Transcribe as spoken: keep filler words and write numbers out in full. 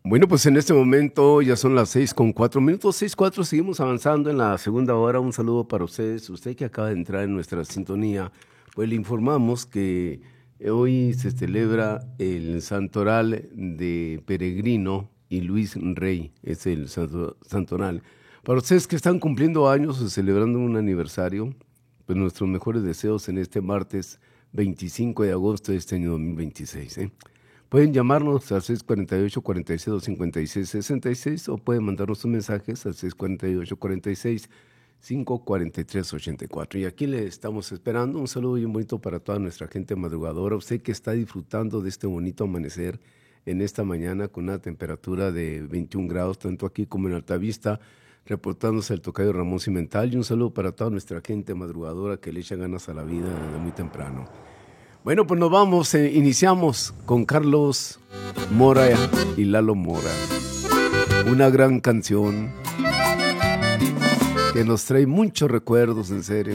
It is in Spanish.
Bueno, pues en este momento ya son las seis con cuatro minutos, seis cuatro, seguimos avanzando en la segunda hora. Un saludo para ustedes, usted que acaba de entrar en nuestra sintonía. Pues le informamos que hoy se celebra el Santoral de Peregrino y Luis Rey, es el santo, Santoral. Para ustedes que están cumpliendo años o celebrando un aniversario, pues nuestros mejores deseos en este martes veinticinco de agosto de este año dos mil veintiséis, ¿eh? Pueden llamarnos al seis cuatro ocho, cuatro cero, cinco seis seis seis o pueden mandarnos sus mensajes al seis cuatro ocho, cuatro seis, cinco cuatro tres ocho cuatro. Y aquí le estamos esperando. Un saludo bien bonito para toda nuestra gente madrugadora. Usted que está disfrutando de este bonito amanecer en esta mañana con una temperatura de veintiún grados, tanto aquí como en Altavista, reportándose el tocayo Ramón Cimental. Y un saludo para toda nuestra gente madrugadora que le echa ganas a la vida desde muy temprano. Bueno, pues nos vamos, eh, iniciamos con Carlos Mora y Lalo Mora. Una gran canción que nos trae muchos recuerdos, en serio.